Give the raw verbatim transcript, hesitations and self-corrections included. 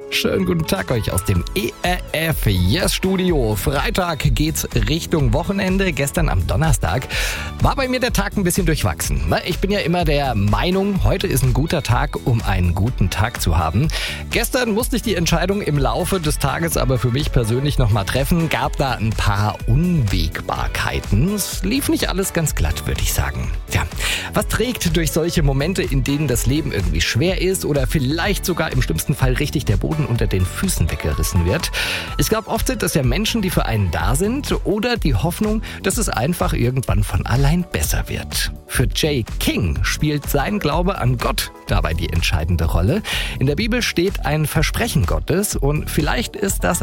Schönen guten Tag euch aus dem E R F Yes Studio. Freitag geht's Richtung Wochenende. Gestern am Donnerstag war bei mir der Tag ein bisschen durchwachsen. Ich bin ja immer der Meinung, heute ist ein guter Tag, um einen guten Tag zu haben. Gestern musste ich die Entscheidung im Laufe des Tages aber für mich persönlich nochmal treffen. Gab da ein paar Unwägbarkeiten. Es lief nicht alles ganz glatt, würde ich sagen. Tja, was trägt durch solche Momente, in denen das Leben irgendwie schwer ist oder vielleicht sogar im schlimmsten Fall richtig der Boden unter den Füßen weggerissen wird? Ich glaube, oft sind das ja Menschen, die für einen da sind, oder die Hoffnung, dass es einfach irgendwann von allein besser wird. Für Jay King spielt sein Glaube an Gott dabei die entscheidende Rolle. In der Bibel steht ein Versprechen Gottes und vielleicht ist das